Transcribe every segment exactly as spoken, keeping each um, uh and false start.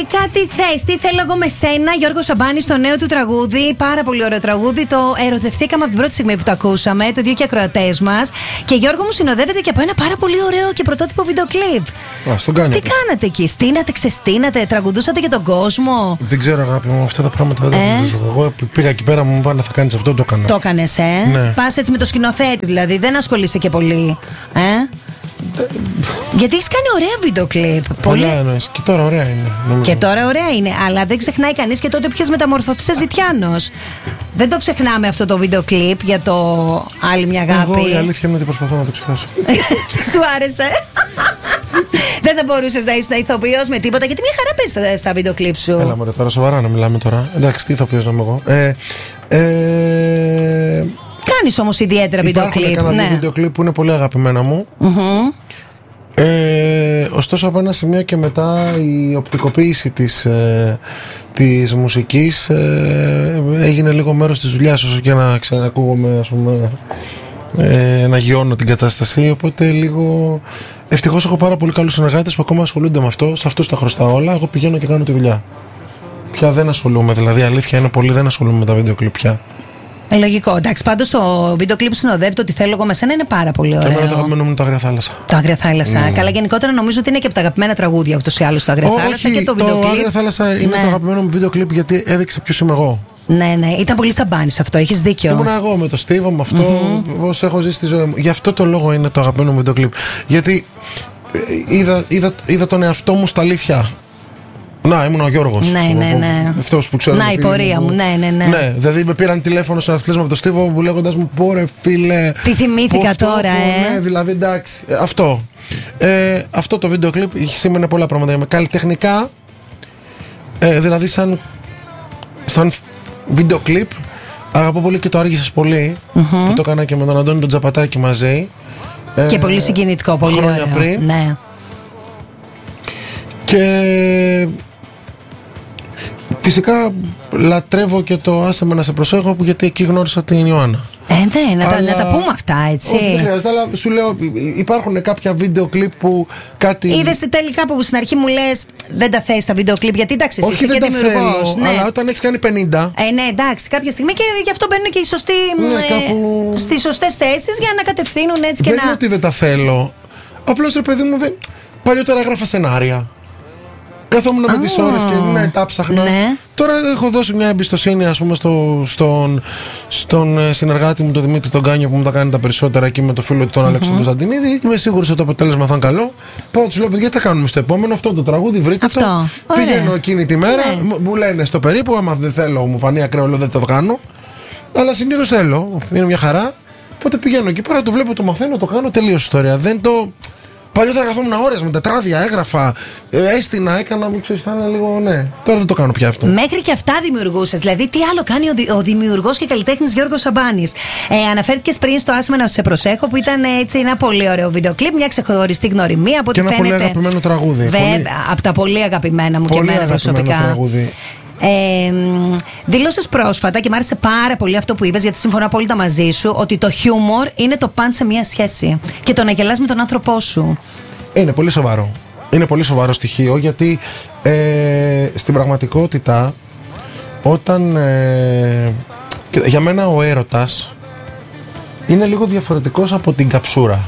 κάτι θες, τι θέλω εγώ με σένα. Γιώργο Σαμπάνη στο νέο του τραγούδι. Πάρα πολύ ωραίο τραγούδι. Το ερωτευτήκαμε από την πρώτη στιγμή που το ακούσαμε. Το δύο και ακροατές μας. Και Γιώργο μου συνοδεύεται και από ένα πάρα πολύ ωραίο και πρωτότυπο βίντεο κλιπ. Α, στον κάνει. Τι κάνατε εκεί, στείνατε, ξεστείνατε, τραγουδούσατε για τον κόσμο. Δεν ξέρω, αγάπη μου, αυτά τα πράγματα δεν τα γνωρίζω. Εγώ πήγα εκεί πέρα, μου είπαν θα κάνεις αυτό, το έκανα. Το έκανες, ε. Ναι. Πας έτσι με το σκηνοθέτη, δηλαδή δεν ασχολείσαι και πολύ. Ε. Γιατί έχεις κάνει ωραία βίντεο κλιπ. Πολύ εννοείς. Και τώρα ωραία είναι. Νομίζω. Και τώρα ωραία είναι. Αλλά δεν ξεχνάει κανείς και τότε ποιες μεταμορφωθείς σε Ζητιάνος. Δεν το ξεχνάμε αυτό το βίντεο κλιπ για το Άλλη μια αγάπη. Εγώ η αλήθεια είναι ότι προσπαθώ να το ξεχάσω. Σου άρεσε. Δεν θα μπορούσες να είσαι ηθοποιός με τίποτα, γιατί μια χαρά παίζεις στα βίντεο κλιπ σου. Έλα μωρέ, τώρα σοβαρά να μιλάμε τώρα. Εντάξει, τι ηθοποιός να είμαι εγώ. Ε, ε, Κάνεις όμως ιδιαίτερα βίντεο κλιπ. Υπάρχουν κανένα βίντεο κλιπ που είναι πολύ αγαπημένα μου. Mm-hmm. Ε, ωστόσο από ένα σημείο και μετά η οπτικοποίηση της, ε, της μουσικής ε, έγινε λίγο μέρος της δουλειάς, όσο και να ξανακούγομαι, ας πούμε, ε, να γιώνω την κατάσταση. Οπότε λίγο. Ευτυχώς έχω πάρα πολύ καλούς συνεργάτες που ακόμα ασχολούνται με αυτό. Σε αυτούς τα χρωστάω όλα. Εγώ πηγαίνω και κάνω τη δουλειά. Πια δεν ασχολούμαι, δηλαδή αλήθεια είναι πολύ, δεν ασχολούμαι με τα βίντεο κλιπ πια. Λογικό. Εντάξει, πάντως το βίντεο κλιπ συνοδεύεται ότι θέλω εγώ με σένα είναι πάρα πολύ ωραίο. Εμένα το αγαπημένο μου είναι το Άγρια Θάλασσα. Το Άγρια Θάλασσα. Ναι. Καλά, γενικότερα νομίζω ότι είναι και από τα αγαπημένα τραγούδια ούτως ή άλλως το Άγρια Θάλασσα και το βίντεο κλιπ. Το Άγρια Θάλασσα είναι ναι. το αγαπημένο μου βίντεο κλιπ γιατί έδειξε ποιος είμαι εγώ. Ναι, ναι, ήταν πολύ Σαμπάνης αυτό, έχεις δίκιο. Ήμουν εγώ με το Στίβο, με αυτό, mm-hmm. όσο έχω ζήσει στη ζωή μου. Γι' αυτό το λόγο είναι το αγαπημένο μου βίντεο κλιπ. Γιατί είδα, είδα, είδα τον εαυτό μου στα αλήθεια. Να, ήμουν ο Γιώργος. Ναι, ναι, ναι. Αυτός που ξέρω. Να, η πορεία μου, ναι, ναι, ναι. Ναι, δηλαδή με πήραν τηλέφωνο σε ναυτιλίες με το Στίβο μου λέγοντας μου, πόρε φίλε. Τι θυμήθηκα πω, τώρα, πω, ε. Ναι, δηλαδή εντάξει. Αυτό. Ε, αυτό το βίντεο κλιπ σήμαινε πολλά πράγματα για με καλλιτεχνικά. Ε, δηλαδή, σαν, σαν βίντεο κλιπ, αγαπώ πολύ και το Άργησες πολύ. Mm-hmm. Που το έκανα και με τον Αντώνη τον Τζαπατάκη μαζί. Και ε, πολύ συγκινητικό, πολύ χρόνια ωραίο. πριν. Ναι. Και φυσικά λατρεύω και το Άσε με να σε προσέχω, γιατί εκεί γνώρισα την Ιωάννα. Ε, ναι, να, αλλά... τα, να τα πούμε αυτά, έτσι. Όχι, δεν χρειάζεται, αλλά σου λέω, υπάρχουν κάποια βίντεο κλιπ που κάτι. Είδες τελικά που στην αρχή μου λες δεν τα θες τα βίντεο κλιπ, γιατί εντάξει, εσύ όχι, είσαι δεν και τα δημιουργός. Θέλω, ναι. Αλλά όταν έχεις κάνει πενήντα. Ε, ναι, εντάξει, κάποια στιγμή και γι' αυτό μπαίνουν και οι σωστοί. Ναι, ε, κάπου... στις σωστές θέσεις για να κατευθύνουν έτσι και δεν να. Δεν είναι ότι δεν τα θέλω. Απλώς ρε παιδί μου, δεν... παλιότερα έγραφα σενάρια. Καθόμουν με oh. τις ώρες και ναι, τα ψάχνα. Ναι. Τώρα έχω δώσει μια εμπιστοσύνη, ας πούμε, στο, στον, στον συνεργάτη μου, τον Δημήτρη τον Κάνιο, που μου τα κάνει τα περισσότερα, εκεί με το φίλο του τον mm-hmm. Αλέξη τον Κωνσταντινίδη. Είμαι σίγουρος ότι το αποτέλεσμα θα είναι καλό. Πάω, τους λέω, παιδιά, τι θα κάνουμε στο επόμενο, αυτό το τραγούδι, βρείτε αυτό. το. Πηγαίνω εκείνη τη μέρα, ναι. μου λένε στο περίπου, άμα δεν θέλω, μου φανεί ακραίο, λέω δεν το κάνω. Αλλά συνήθως θέλω, είναι μια χαρά. Οπότε πηγαίνω εκεί πέρα, το βλέπω, το μαθαίνω, το κάνω, τελείως ιστορία. Δεν το. Παλιότερα καθόμουν ώρες με τετράδια, έγραφα, έστεινα, έκανα, μου ξέρεις, θα είναι λίγο, ναι. Τώρα δεν το κάνω πια αυτό. Μέχρι και αυτά δημιουργούσες. Δηλαδή, τι άλλο κάνει ο, δη, ο δημιουργός και καλλιτέχνης Γιώργος Σαμπάνης. Ε, αναφέρθηκες πριν στο Άσε με να σε προσέχω, που ήταν έτσι ένα πολύ ωραίο βίντεο κλιπ, μια ξεχωριστή γνωριμία από ό,τι φαίνεται. Και ένα πολύ αγαπημένο τραγούδι. Βέβαια, πολύ... από τα πολύ αγαπημένα μου πολύ και εμένα προσωπικά. Τραγούδι. Ε, δήλωσες πρόσφατα και μου άρεσε πάρα πολύ αυτό που είπες, γιατί συμφωνώ απόλυτα μαζί σου, ότι το χιούμορ είναι το παν σε μια σχέση και το να γελάς με τον άνθρωπό σου. Είναι πολύ σοβαρό. Είναι πολύ σοβαρό στοιχείο, γιατί ε, στην πραγματικότητα όταν ε, για μένα ο έρωτας είναι λίγο διαφορετικός από την καψούρα.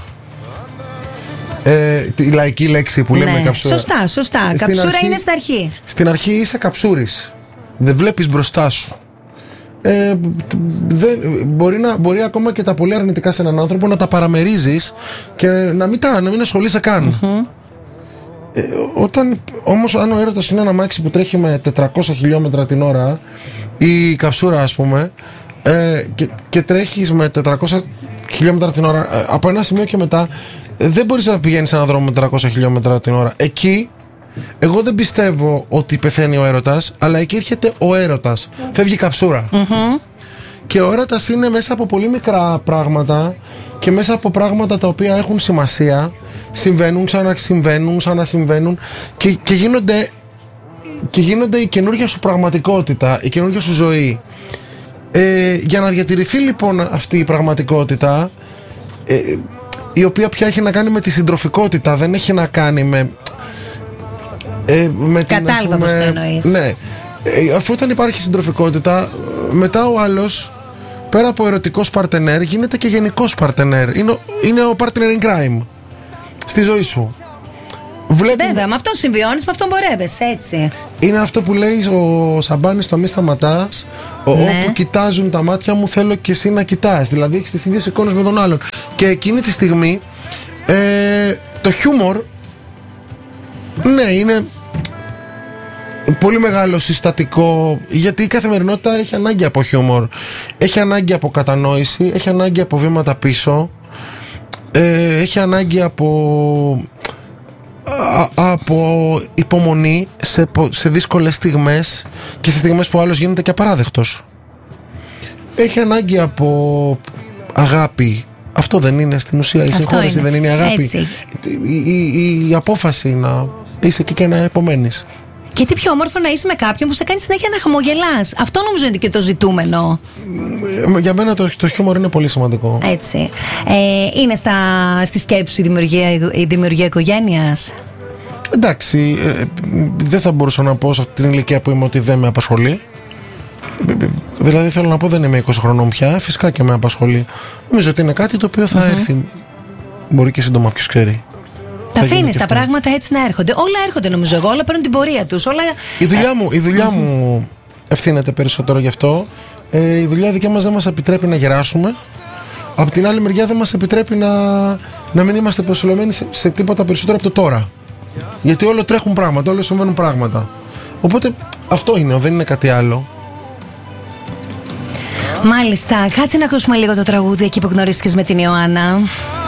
Ε, τη λαϊκή λέξη που λέμε, ναι, καψούρα. Σωστά, σωστά. Στην καψούρα αρχή, είναι στην αρχή. Στην αρχή είσαι καψούρης. Δεν βλέπεις μπροστά σου. Ε, δεν, μπορεί, να, μπορεί ακόμα και τα πολύ αρνητικά σε έναν άνθρωπο να τα παραμερίζεις και να μην, τα, να μην ασχολείσαι καν. Mm-hmm. Ε, όταν όμως, αν ο έρωτας είναι ένα αμάξι που τρέχει με τετρακόσια χιλιόμετρα την ώρα, η καψούρα ας πούμε, ε, και, και τρέχεις με τετρακόσια χιλιόμετρα την ώρα, ε, από ένα σημείο και μετά δεν μπορείς να πηγαίνεις σε έναν δρόμο με τετρακόσια χιλιόμετρα την ώρα. Εκεί εγώ δεν πιστεύω ότι πεθαίνει ο έρωτας, αλλά εκεί έρχεται ο έρωτας. Φεύγει η καψούρα. Mm-hmm. Και ο έρωτας είναι μέσα από πολύ μικρά πράγματα και μέσα από πράγματα τα οποία έχουν σημασία. Συμβαίνουν, ξανασυμβαίνουν, ξανασυμβαίνουν και, και, γίνονται, και γίνονται η καινούργια σου πραγματικότητα, η καινούργια σου ζωή. Ε, για να διατηρηθεί λοιπόν αυτή η πραγματικότητα, ε, η οποία πια έχει να κάνει με τη συντροφικότητα, δεν έχει να κάνει με... Ε, με την, Κατάλαβα πώς το εννοείς. Ναι. Ε, αφού όταν υπάρχει συντροφικότητα, μετά ο άλλος, πέρα από ερωτικός παρτενέρ, γίνεται και γενικός παρτενέρ. Είναι, είναι ο partner in crime στη ζωή σου. Βλέπει... Βέβαια, με αυτόν συμβιώνεις, με αυτόν πορεύεσαι, έτσι. Είναι αυτό που λέει ο Σαμπάνης στο «Μη σταματάς». Ναι. Όπου κοιτάζουν τα μάτια μου, θέλω και εσύ να κοιτάς. Δηλαδή έχεις τις ίδιες εικόνες με τον άλλον. Και εκείνη τη στιγμή ε, το χιούμορ, ναι, είναι πολύ μεγάλο συστατικό, γιατί η καθημερινότητα έχει ανάγκη από χιούμορ, έχει ανάγκη από κατανόηση, έχει ανάγκη από βήματα πίσω, ε, έχει ανάγκη από α, από υπομονή σε, σε δύσκολες στιγμές και σε στιγμές που ο άλλος γίνεται και απαράδεκτος. Έχει ανάγκη από αγάπη. Αυτό δεν είναι στην ουσία? Η συγχώρεση δεν είναι η αγάπη? Η, η, η απόφαση να είσαι εκεί και να επομένεις. Και τι πιο όμορφο να είσαι με κάποιον που σε κάνει συνέχεια να χαμογελάς. Αυτό νομίζω είναι και το ζητούμενο. Για μένα το, το χιούμορ είναι πολύ σημαντικό. Έτσι. Ε, είναι στα, στη σκέψη σου η δημιουργία, η δημιουργία οικογένειας? Εντάξει, ε, δεν θα μπορούσα να πω σε αυτή την ηλικία που είμαι ότι δεν με απασχολεί. Δηλαδή θέλω να πω, δεν είμαι είκοσι χρονών πια. Φυσικά και με απασχολεί. Νομίζω ότι είναι κάτι το οποίο θα mm-hmm. έρθει. Μπορεί και σύντομα, ποιος ξέρει. Τα αφήνεις τα πράγματα έτσι να έρχονται. Όλα έρχονται, νομίζω εγώ, όλα παίρνουν την πορεία τους. Όλα... Η δουλειά μου, η δουλειά mm-hmm. μου ευθύνεται περισσότερο γι' αυτό. Ε, η δουλειά δικιά μας δεν μας επιτρέπει να γεράσουμε. Από την άλλη μεριά δεν μας επιτρέπει να, να μην είμαστε προσιλωμένοι σε, σε τίποτα περισσότερο από το τώρα. Γιατί όλο τρέχουν πράγματα, όλο συμβαίνουν πράγματα. Οπότε αυτό είναι, δεν είναι κάτι άλλο. Μάλιστα, κάτσε να ακούσουμε λίγο το τραγούδι εκεί που γνωρίστηκες με την Ιωάννα.